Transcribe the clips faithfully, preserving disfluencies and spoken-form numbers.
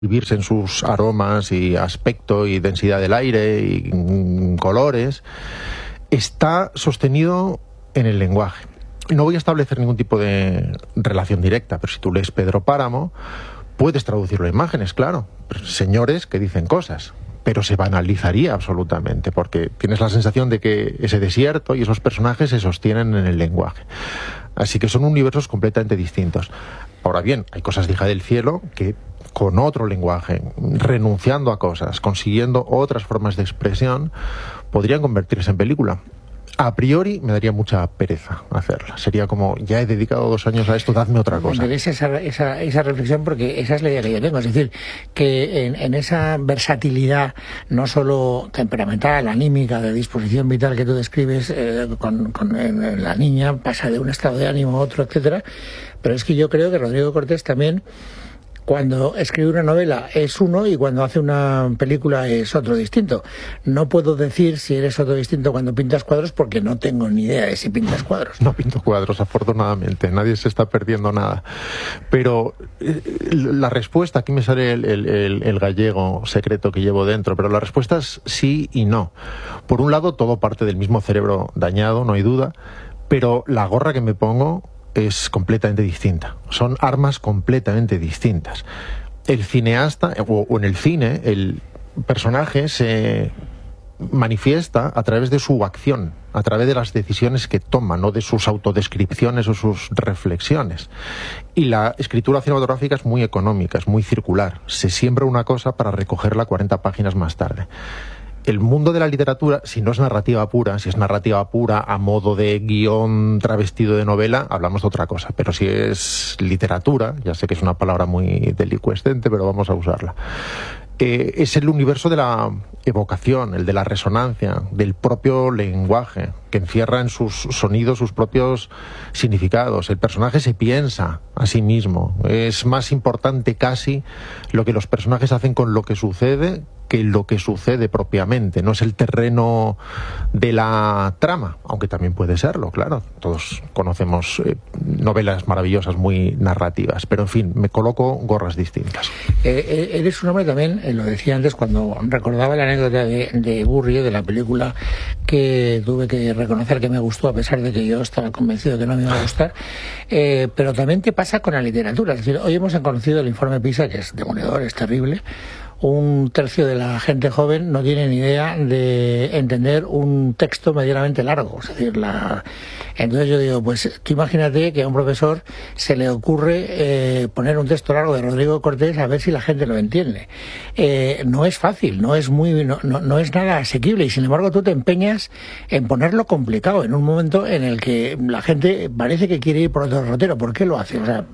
vivirse en sus aromas y aspecto y densidad del aire y mm, colores, está sostenido en el lenguaje. No voy a establecer ningún tipo de relación directa, pero si tú lees Pedro Páramo, puedes traducirlo a imágenes, claro. Señores que dicen cosas, pero se banalizaría absolutamente, porque tienes la sensación de que ese desierto y esos personajes se sostienen en el lenguaje. Así que son universos completamente distintos. Ahora bien, hay cosas de Hija del Cielo que con otro lenguaje, renunciando a cosas, consiguiendo otras formas de expresión, podrían convertirse en película. A priori me daría mucha pereza hacerla. Sería como, ya he dedicado dos años a esto, dadme otra cosa. Me interesa esa, esa, esa reflexión porque esa es la idea que yo tengo. Es decir, que en, en esa versatilidad, no solo temperamental, anímica, de disposición vital que tú describes, eh, con, con eh, la niña pasa de un estado de ánimo a otro, etcétera. Pero es que yo creo que Rodrigo Cortés también, cuando escribe una novela es uno y cuando hace una película es otro distinto. No puedo decir si eres otro distinto cuando pintas cuadros porque no tengo ni idea de si pintas cuadros. No pinto cuadros, afortunadamente. Nadie se está perdiendo nada. Pero eh, la respuesta, aquí me sale el, el, el, el gallego secreto que llevo dentro, pero la respuesta es sí y no. Por un lado, todo parte del mismo cerebro dañado, no hay duda, pero la gorra que me pongo es completamente distinta. Son armas completamente distintas. El cineasta, o, o en el cine, el personaje se manifiesta a través de su acción, a través de las decisiones que toma, no de sus autodescripciones o sus reflexiones. Y la escritura cinematográfica es muy económica, es muy circular. Se siembra una cosa para recogerla cuarenta páginas más tarde. El mundo de la literatura, si no es narrativa pura, si es narrativa pura a modo de guión travestido de novela, hablamos de otra cosa. Pero si es literatura, ya sé que es una palabra muy delicuescente, pero vamos a usarla. Eh, es el universo de la evocación, el de la resonancia, del propio lenguaje, que encierra en sus sonidos sus propios significados. El personaje se piensa a sí mismo. Es más importante casi lo que los personajes hacen con lo que sucede que lo que sucede propiamente. No es el terreno de la trama, aunque también puede serlo, claro. Todos conocemos eh, novelas maravillosas, muy narrativas, pero en fin, me coloco gorras distintas. Eh, eres un hombre también, eh, lo decía antes cuando recordaba la anécdota de, de Burrie, de la película, que tuve que reconocer que me gustó a pesar de que yo estaba convencido de que no me iba a gustar, eh, pero también te pasa con la literatura. Es decir, hoy hemos conocido el informe PISA, que es demoledor, es terrible. Un tercio de la gente joven no tiene ni idea de entender un texto medianamente largo. Es decir, la... entonces yo digo, pues tú imagínate que a un profesor se le ocurre eh, poner un texto largo de Rodrigo Cortés a ver si la gente lo entiende. Eh, no es fácil, no es muy, no, no, no es nada asequible, y sin embargo tú te empeñas en ponerlo complicado en un momento en el que la gente parece que quiere ir por otro derrotero. ¿Por qué lo hace? O sea,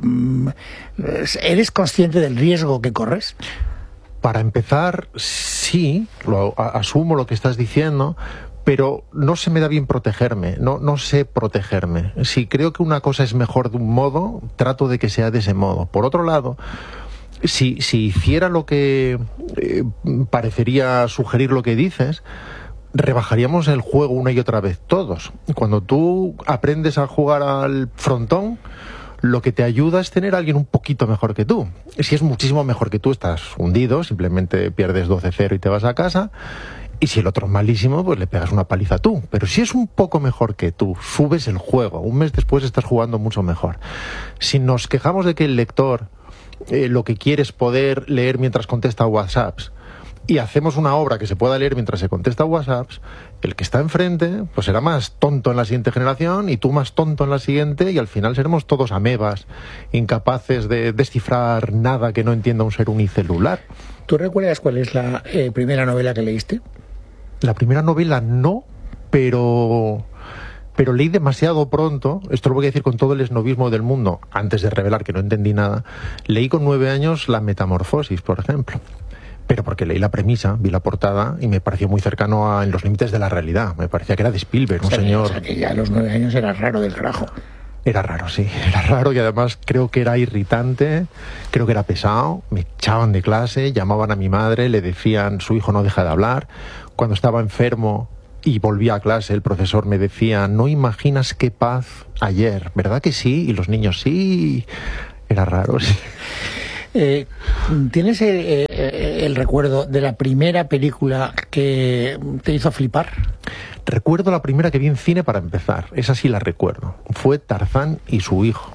¿eres consciente del riesgo que corres? Para empezar, sí, lo, a, asumo lo que estás diciendo, pero no se me da bien protegerme, no, no sé protegerme. Si creo que una cosa es mejor de un modo, trato de que sea de ese modo. Por otro lado, si, si hiciera lo que eh, parecería sugerir lo que dices, rebajaríamos el juego una y otra vez todos. Cuando tú aprendes a jugar al frontón, lo que te ayuda es tener a alguien un poquito mejor que tú. Si es muchísimo mejor que tú, estás hundido, simplemente pierdes doce cero y te vas a casa. Y si el otro es malísimo, pues le pegas una paliza tú. Pero si es un poco mejor que tú, subes el juego. Un mes después estás jugando mucho mejor. Si nos quejamos de que el lector eh, lo que quiere es poder leer mientras contesta WhatsApps, y hacemos una obra que se pueda leer mientras se contesta WhatsApps, el que está enfrente pues será más tonto en la siguiente generación y tú más tonto en la siguiente, y al final seremos todos amebas, incapaces de descifrar nada que no entienda un ser unicelular. ¿Tú recuerdas cuál es la eh, primera novela que leíste? La primera novela no, pero... pero leí demasiado pronto, esto lo voy a decir con todo el esnovismo del mundo, antes de revelar que no entendí nada. Leí con nueve años La Metamorfosis, por ejemplo. Pero porque leí la premisa, vi la portada y me pareció muy cercano a En los límites de la realidad. Me parecía que era de Spielberg, un o sea, señor... O sea, que ya a los nueve años era raro del carajo. Era raro, sí, era raro, y además creo que era irritante, creo que era pesado. Me echaban de clase, llamaban a mi madre, le decían, su hijo no deja de hablar. Cuando estaba enfermo y volvía a clase, el profesor me decía, no imaginas qué paz ayer, ¿verdad que sí? Y los niños, sí. Era raro, sí. Eh, ¿Tienes el, el, el recuerdo de la primera película que te hizo flipar? Recuerdo la primera que vi en cine para empezar, esa sí la recuerdo. Fue Tarzán y su hijo.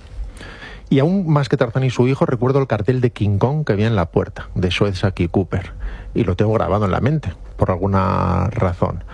Y aún más que Tarzán y su hijo, recuerdo el cartel de King Kong que había en la puerta, de Soezaki Cooper. Y lo tengo grabado en la mente, por alguna razón.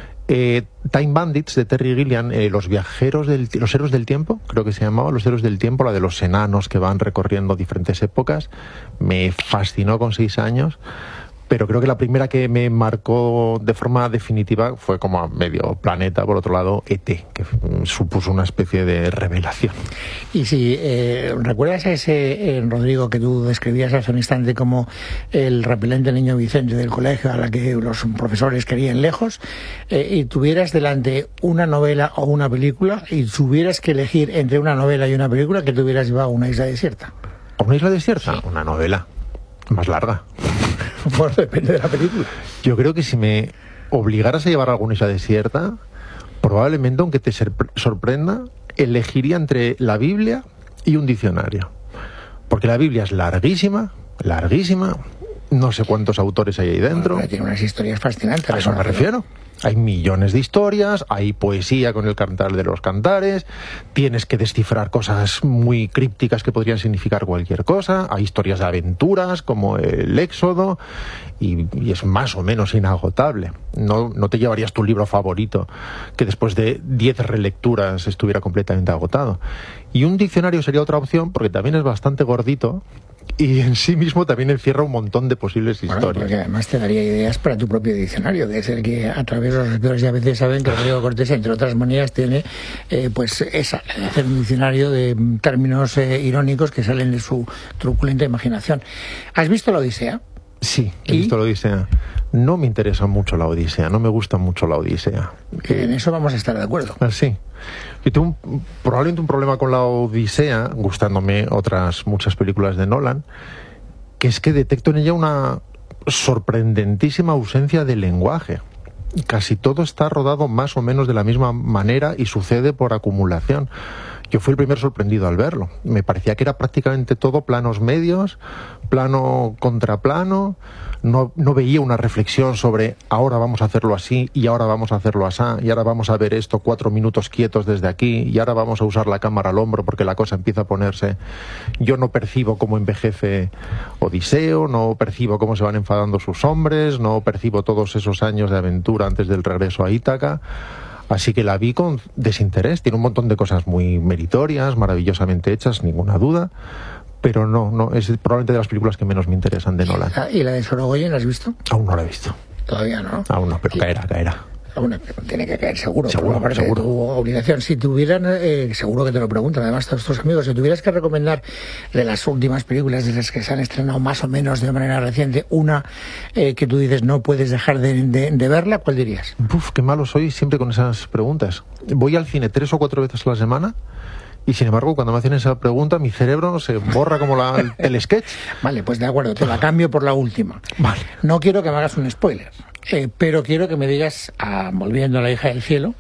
Eh, Time Bandits, de Terry Gilliam, eh, los viajeros del, los héroes del tiempo, creo que se llamaba, los héroes del tiempo, la de los enanos que van recorriendo diferentes épocas, me fascinó con seis años. Pero creo que la primera que me marcó de forma definitiva fue como a medio planeta, por otro lado, E T, que supuso una especie de revelación. Y si eh, recuerdas a ese eh, Rodrigo que tú describías hace un instante como el repelente niño Vicente del colegio a la que los profesores querían lejos, eh, y tuvieras delante una novela o una película y tuvieras que elegir entre una novela y una película, que te hubieras llevado a una isla desierta. ¿A una isla desierta? Sí. Una novela más larga. Bueno, depende de la película. Yo creo que si me obligaras a llevar a alguna isla desierta, probablemente, aunque te sorprenda, elegiría entre la Biblia y un diccionario. Porque la Biblia es larguísima, larguísima, no sé cuántos autores hay ahí dentro. Bueno, tiene unas historias fascinantes. A eso me refiero. Hay millones de historias, hay poesía con el cantar de los cantares, tienes que descifrar cosas muy crípticas que podrían significar cualquier cosa, hay historias de aventuras como el Éxodo, y, y es más o menos inagotable. No, no te llevarías tu libro favorito que después de diez relecturas estuviera completamente agotado. Y un diccionario sería otra opción porque también es bastante gordito, y en sí mismo también encierra un montón de posibles historias. Bueno, porque además te daría ideas para tu propio diccionario, que es el que a través de los lectores ya a veces saben que Rodrigo Cortés, entre otras maneras, tiene eh, pues esa, hacer un diccionario de términos eh, irónicos que salen de su truculenta imaginación. ¿Has visto La Odisea? Sí, he ¿Y? visto La Odisea. No me interesa mucho La Odisea, no me gusta mucho La Odisea. Que en eso vamos a estar de acuerdo. Ah, sí. Yo tengo un, probablemente un problema con La Odisea, gustándome otras muchas películas de Nolan, que es que detecto en ella una sorprendentísima ausencia de lenguaje. Casi todo está rodado más o menos de la misma manera y sucede por acumulación. Yo fui el primer sorprendido al verlo. Me parecía que era prácticamente todo planos medios, plano contra plano. No, no veía una reflexión sobre ahora vamos a hacerlo así y ahora vamos a hacerlo así y ahora vamos a ver esto cuatro minutos quietos desde aquí y ahora vamos a usar la cámara al hombro porque la cosa empieza a ponerse. Yo no percibo cómo envejece Odiseo, no percibo cómo se van enfadando sus hombres, no percibo todos esos años de aventura antes del regreso a Ítaca. Así que la vi con desinterés. Tiene un montón de cosas muy meritorias, maravillosamente hechas, ninguna duda. Pero no, no, es probablemente de las películas que menos me interesan de Nolan. ¿Y la de Sorogoyen la has visto? Aún no la he visto. Todavía no. Aún no, pero Sí. caerá, caerá. Bueno, tiene que caer seguro, Seguro, por parte seguro. de tu obligación. Si tuvieran, eh, seguro que te lo preguntan, además todos tus amigos, si tuvieras que recomendar de las últimas películas de las que se han estrenado más o menos de manera reciente, una eh, que tú dices no puedes dejar de, de, de verla, ¿cuál dirías? Uf, qué malo soy siempre con esas preguntas. Voy al cine tres o cuatro veces a la semana y sin embargo cuando me hacen esa pregunta mi cerebro se borra como la, el, el sketch. Vale, pues de acuerdo, te la cambio por la última. Vale. No quiero que me hagas un spoiler, eh, pero quiero que me digas, ah, volviendo a La hija del cielo,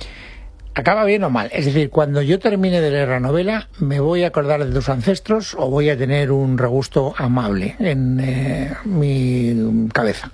¿acaba bien o mal? Es decir, cuando yo termine de leer la novela, ¿me voy a acordar de tus ancestros o voy a tener un regusto amable en eh, mi cabeza?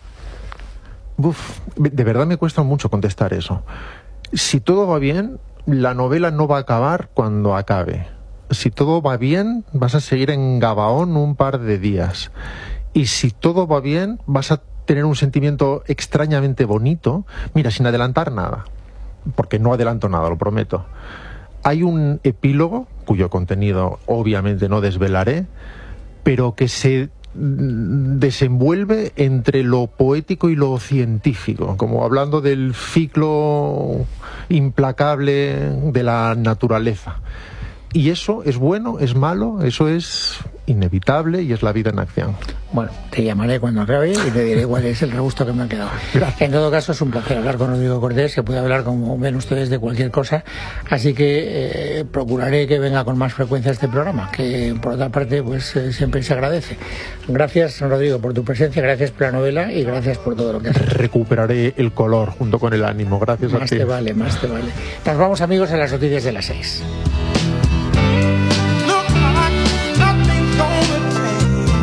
Uf, de verdad me cuesta mucho contestar eso. Si todo va bien, la novela no va a acabar cuando acabe. Si todo va bien, vas a seguir en Gabaón un par de días. Y si todo va bien, vas a tener un sentimiento extrañamente bonito. Mira, sin adelantar nada, porque no adelanto nada, lo prometo. Hay un epílogo, cuyo contenido obviamente no desvelaré, pero que se desenvuelve entre lo poético y lo científico, como hablando del ciclo implacable de la naturaleza. Y eso es bueno, es malo, eso es inevitable y es la vida en acción. Bueno, te llamaré cuando acabe y te diré cuál es el regusto que me ha quedado. Gracias. En todo caso, es un placer hablar con Rodrigo Cortés. Se puede hablar, como ven ustedes, de cualquier cosa. Así que eh, procuraré que venga con más frecuencia a este programa, que por otra parte pues eh, siempre se agradece. Gracias, Rodrigo, por tu presencia, gracias por la novela y gracias por todo lo que has hecho. Recuperaré el color junto con el ánimo. Gracias a Más ti. te vale, más te vale. Nos vamos, amigos, a las noticias de las seis. Look like nothing's gonna change.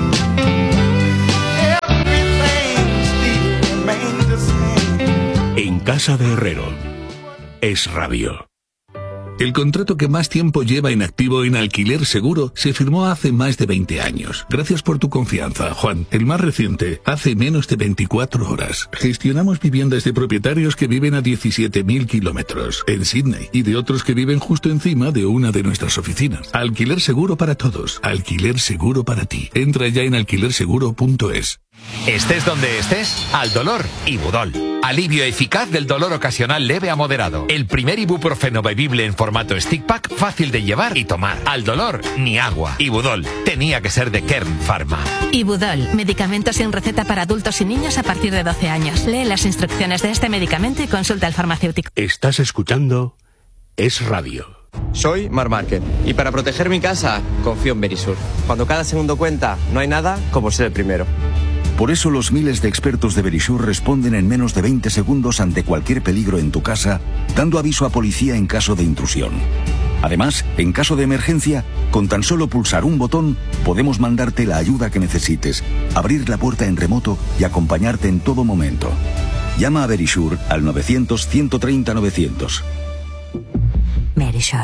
Casa de Herrero. Es Radio. El contrato que más tiempo lleva en activo en Alquiler Seguro se firmó hace más de veinte años. Gracias por tu confianza, Juan. El más reciente, hace menos de veinticuatro horas. Gestionamos viviendas de propietarios que viven a diecisiete mil kilómetros en Sydney y de otros que viven justo encima de una de nuestras oficinas. Alquiler Seguro para todos. Alquiler Seguro para ti. Entra ya en alquiler seguro punto es. Estés donde estés, al dolor, Ibudol. Alivio eficaz del dolor ocasional leve a moderado. El primer ibuprofeno bebible en formato stick pack, fácil de llevar y tomar. Al dolor, ni agua. Ibudol. Tenía que ser de Kern Pharma. Ibudol. Medicamento sin receta para adultos y niños a partir de doce años. Lee las instrucciones de este medicamento y consulta al farmacéutico. Estás escuchando Es Radio. Soy Mar Márquez y para proteger mi casa confío en Verisur. Cuando cada segundo cuenta, no hay nada como ser el primero. Por eso los miles de expertos de Verisur responden en menos de veinte segundos ante cualquier peligro en tu casa, dando aviso a policía en caso de intrusión. Además, en caso de emergencia, con tan solo pulsar un botón, podemos mandarte la ayuda que necesites, abrir la puerta en remoto y acompañarte en todo momento. Llama a Verisur al novecientos, ciento treinta, novecientos. Verisur.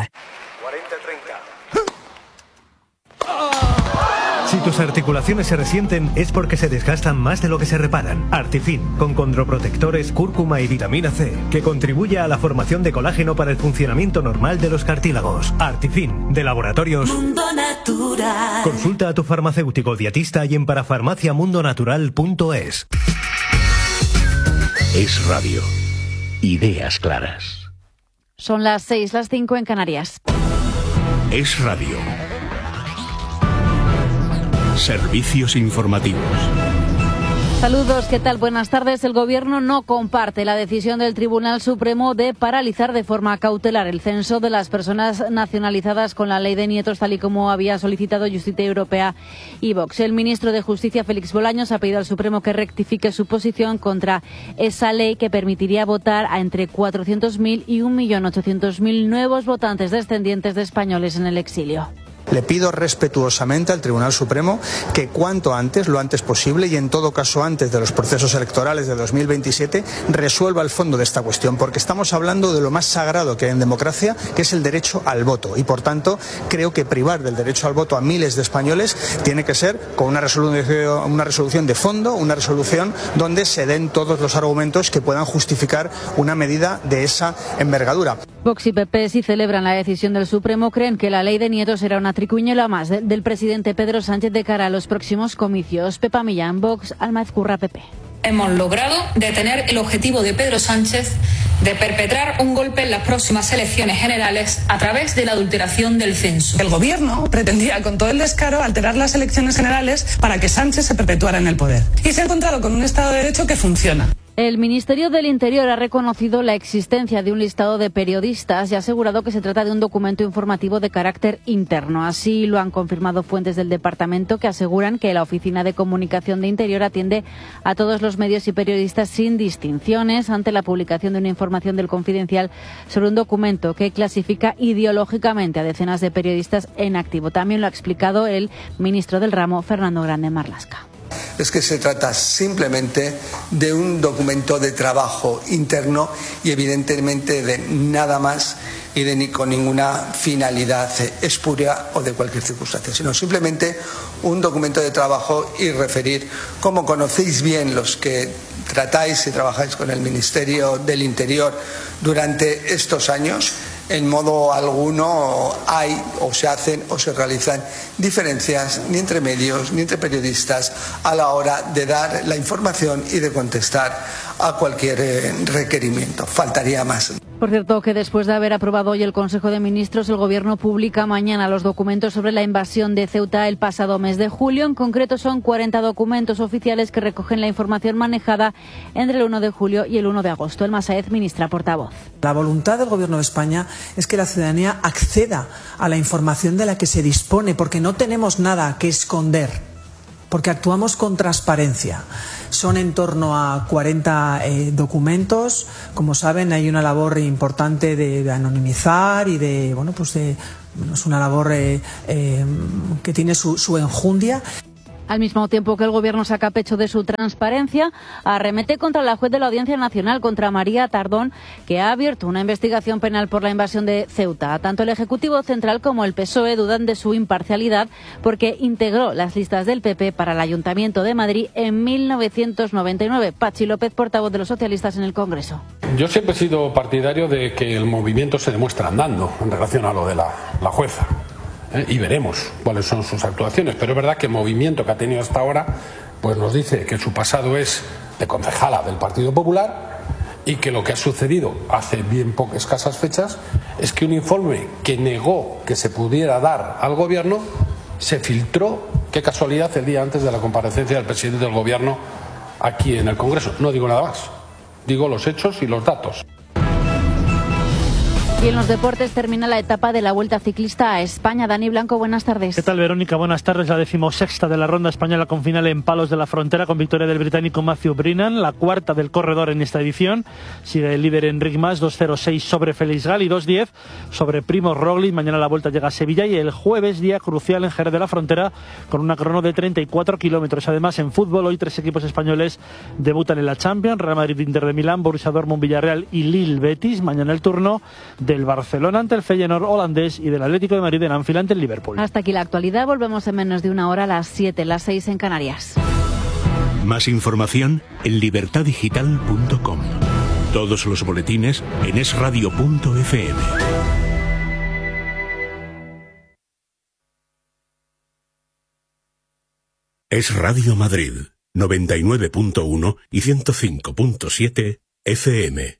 Si tus articulaciones se resienten es porque se desgastan más de lo que se reparan. Artifin, con condroprotectores, cúrcuma y vitamina C, que contribuye a la formación de colágeno para el funcionamiento normal de los cartílagos. Artifin, de Laboratorios Mundo Natural. Consulta a tu farmacéutico dietista y en parafarmacia mundo natural punto es. Es Radio. Ideas claras. Son las seis, las cinco en Canarias. Es Radio. Servicios informativos. Saludos, ¿qué tal? Buenas tardes. El Gobierno no comparte la decisión del Tribunal Supremo de paralizar de forma cautelar el censo de las personas nacionalizadas con la ley de nietos, tal y como había solicitado Justicia Europea y Vox. El ministro de Justicia, Félix Bolaños, ha pedido al Supremo que rectifique su posición contra esa ley que permitiría votar a entre cuatrocientos mil y un millón ochocientos mil nuevos votantes descendientes de españoles en el exilio. Le pido respetuosamente al Tribunal Supremo que cuanto antes, lo antes posible y en todo caso antes de los procesos electorales de dos mil veintisiete, resuelva el fondo de esta cuestión, porque estamos hablando de lo más sagrado que hay en democracia, que es el derecho al voto, y por tanto creo que privar del derecho al voto a miles de españoles tiene que ser con una resolución, una resolución de fondo, una resolución donde se den todos los argumentos que puedan justificar una medida de esa envergadura. Vox y P P sí celebran la decisión del Supremo, creen que la ley de nietos será una tricuñuela más de, del presidente Pedro Sánchez de cara a los próximos comicios. Pepa Millán, Vox, Alma Ezcurra, P P. Hemos logrado detener el objetivo de Pedro Sánchez de perpetrar un golpe en las próximas elecciones generales a través de la adulteración del censo. El Gobierno pretendía con todo el descaro alterar las elecciones generales para que Sánchez se perpetuara en el poder. Y se ha encontrado con un Estado de Derecho que funciona. El Ministerio del Interior ha reconocido la existencia de un listado de periodistas y ha asegurado que se trata de un documento informativo de carácter interno. Así lo han confirmado fuentes del departamento, que aseguran que la Oficina de Comunicación de Interior atiende a todos los medios y periodistas sin distinciones ante la publicación de una información del Confidencial sobre un documento que clasifica ideológicamente a decenas de periodistas en activo. También lo ha explicado el ministro del ramo, Fernando Grande Marlaska. Es que se trata simplemente de un documento de trabajo interno y evidentemente de nada más y de ni con ninguna finalidad espuria o de cualquier circunstancia, sino simplemente un documento de trabajo y referir, como conocéis bien los que tratáis y trabajáis con el Ministerio del Interior durante estos años, en modo alguno hay o se hacen o se realizan diferencias ni entre medios ni entre periodistas a la hora de dar la información y de contestar a cualquier eh, requerimiento. Faltaría más. Por cierto, que después de haber aprobado hoy el Consejo de Ministros, el Gobierno publica mañana los documentos sobre la invasión de Ceuta el pasado mes de julio. En concreto, son cuarenta documentos oficiales que recogen la información manejada entre el uno de julio y el uno de agosto. Elma Sáez, ministra portavoz. La voluntad del Gobierno de España es que la ciudadanía acceda a la información de la que se dispone, porque no tenemos nada que esconder, porque actuamos con transparencia. Son en torno a cuarenta eh, documentos. Como saben, hay una labor importante de, de anonimizar y de, bueno, pues de, es una labor eh, eh, que tiene su, su enjundia. Al mismo tiempo que el Gobierno saca pecho de su transparencia, arremete contra la juez de la Audiencia Nacional, contra María Tardón, que ha abierto una investigación penal por la invasión de Ceuta. Tanto el Ejecutivo Central como el P S O E dudan de su imparcialidad porque integró las listas del P P para el Ayuntamiento de Madrid en mil novecientos noventa y nueve. Pachi López, portavoz de los socialistas en el Congreso. Yo siempre he sido partidario de que el movimiento se demuestra andando en relación a lo de la, la jueza. ¿Eh? Y veremos cuáles son sus actuaciones, pero es verdad que el movimiento que ha tenido hasta ahora pues nos dice que su pasado es de concejala del Partido Popular y que lo que ha sucedido hace bien pocas escasas fechas es que un informe que negó que se pudiera dar al Gobierno se filtró, qué casualidad, el día antes de la comparecencia del presidente del Gobierno aquí en el Congreso. No digo nada más, digo los hechos y los datos. Y en los deportes termina la etapa de la Vuelta Ciclista a España. Dani Blanco, buenas tardes. ¿Qué tal, Verónica? Buenas tardes. La decimosexta de la ronda española con final en Palos de la Frontera con victoria del británico Matthew Brennan, la cuarta del corredor en esta edición. Sigue el líder Enric Mas, dos cero seis sobre Félix Gal y dos diez sobre Primož Roglič. Mañana la Vuelta llega a Sevilla y el jueves día crucial en Jerez de la Frontera con una crono de treinta y cuatro kilómetros. Además, en fútbol hoy tres equipos españoles debutan en la Champions: Real Madrid, Inter de Milán, Borussia Dortmund, Villarreal y Lille Betis. Mañana el turno del Barcelona ante el Feyenoord holandés y del Atlético de Madrid en Anfield ante el Liverpool. Hasta aquí la actualidad. Volvemos en menos de una hora a las siete, las seis en Canarias. Más información en libertad digital punto com. Todos los boletines en es radio punto efe eme. Es Radio Madrid, noventa y nueve punto uno y ciento cinco punto siete efe eme.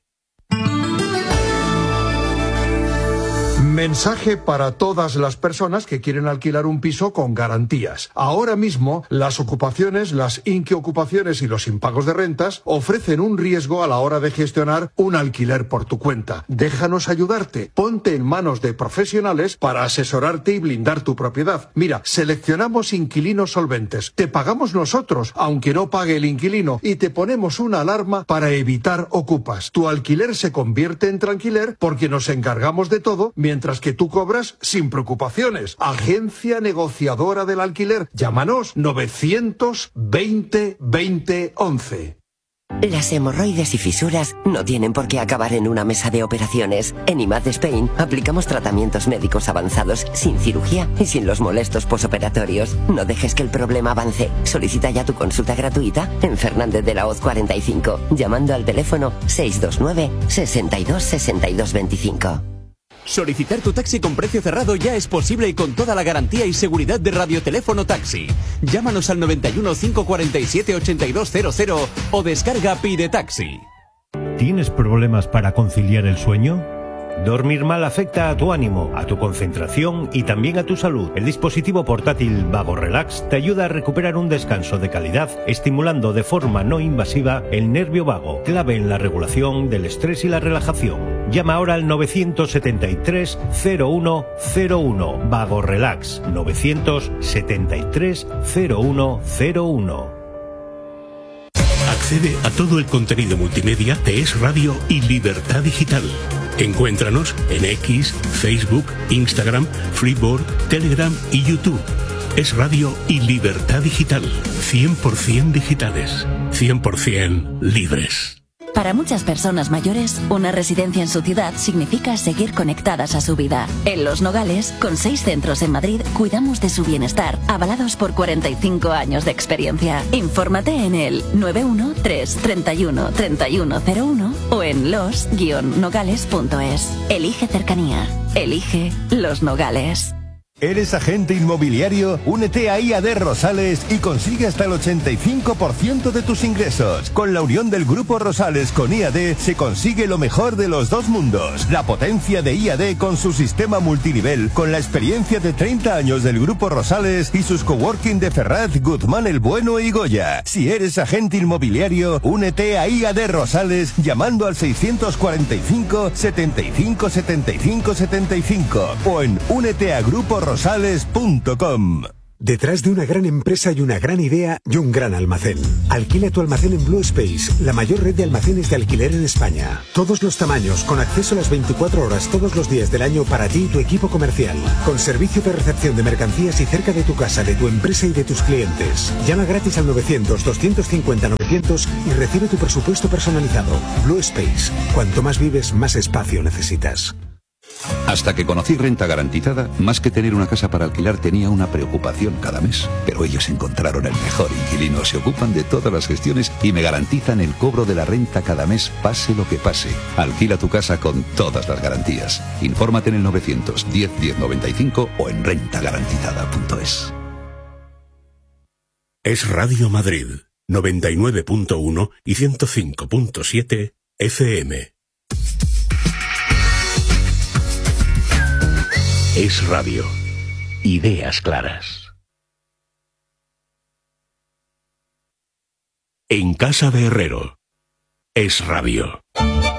Mensaje para todas las personas que quieren alquilar un piso con garantías. Ahora mismo, las ocupaciones, las inquiocupaciones y los impagos de rentas ofrecen un riesgo a la hora de gestionar un alquiler por tu cuenta. Déjanos ayudarte. Ponte en manos de profesionales para asesorarte y blindar tu propiedad. Mira, seleccionamos inquilinos solventes. Te pagamos nosotros, aunque no pague el inquilino, y te ponemos una alarma para evitar ocupas. Tu alquiler se convierte en tranquiler porque nos encargamos de todo, mientras que tú cobras sin preocupaciones. Agencia negociadora del alquiler. Llámanos novecientos veinte veinte once. Las hemorroides y fisuras no tienen por qué acabar en una mesa de operaciones. En I M A D Spain aplicamos tratamientos médicos avanzados sin cirugía y sin los molestos posoperatorios. No dejes que el problema avance. Solicita ya tu consulta gratuita en Fernández de la Hoz cuarenta y cinco, llamando al teléfono seis dos nueve, sesenta y dos, sesenta y dos veinticinco. Solicitar tu taxi con precio cerrado ya es posible y con toda la garantía y seguridad de Radioteléfono Taxi. Llámanos al noventa y uno, cinco cuarenta y siete, ochenta y dos cero cero o descarga Pide Taxi. ¿Tienes problemas para conciliar el sueño? Dormir mal afecta a tu ánimo, a tu concentración y también a tu salud. El dispositivo portátil Vago Relax te ayuda a recuperar un descanso de calidad, estimulando de forma no invasiva el nervio vago, clave en la regulación del estrés y la relajación. Llama ahora al novecientos setenta y tres, cero uno cero uno. Vago Relax, novecientos setenta y tres, cero uno cero uno. Accede a todo el contenido multimedia de Es Radio y Libertad Digital. Encuéntranos en X, Facebook, Instagram, Freeboard, Telegram y YouTube. Es Radio y Libertad Digital. cien por ciento digitales. cien por ciento libres. Para muchas personas mayores, una residencia en su ciudad significa seguir conectadas a su vida. En Los Nogales, con seis centros en Madrid, cuidamos de su bienestar, avalados por cuarenta y cinco años de experiencia. Infórmate en el nueve uno tres, treinta y uno, treinta y uno cero uno o en los guion nogales punto es. Elige cercanía. Elige Los Nogales. ¿Eres agente inmobiliario? Únete a I A D Rosales y consigue hasta el ochenta y cinco por ciento de tus ingresos. Con la unión del Grupo Rosales con I A D se consigue lo mejor de los dos mundos. La potencia de I A D con su sistema multinivel, con la experiencia de treinta años del Grupo Rosales y sus coworking de Ferraz, Guzmán el Bueno y Goya. Si eres agente inmobiliario, únete a I A D Rosales llamando al seiscientos cuarenta y cinco, setenta y cinco, setenta y cinco, setenta y cinco o en únete a Grupo Rosales punto com. Detrás de una gran empresa hay una gran idea y un gran almacén. Alquila tu almacén en Blue Space, la mayor red de almacenes de alquiler en España. Todos los tamaños, con acceso a las veinticuatro horas todos los días del año para ti y tu equipo comercial. Con servicio de recepción de mercancías y cerca de tu casa, de tu empresa y de tus clientes. Llama gratis al novecientos, doscientos cincuenta, novecientos y recibe tu presupuesto personalizado. Blue Space. Cuanto más vives, más espacio necesitas. Hasta que conocí Renta Garantizada, más que tener una casa para alquilar tenía una preocupación cada mes. Pero ellos encontraron el mejor inquilino, se ocupan de todas las gestiones y me garantizan el cobro de la renta cada mes, pase lo que pase. Alquila tu casa con todas las garantías. Infórmate en el novecientos diez, diez noventa y cinco o en renta garantizada punto es. Es Radio Madrid, noventa y nueve punto uno y ciento cinco punto siete F M. Es Radio. Ideas claras. En casa de Herrero. Es Radio.